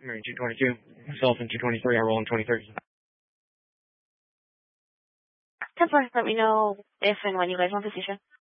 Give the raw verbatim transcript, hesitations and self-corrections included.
I'm in two twenty-two. Myself in two twenty-three. I roll in twenty-three. ten four, let me know if and when you guys want position.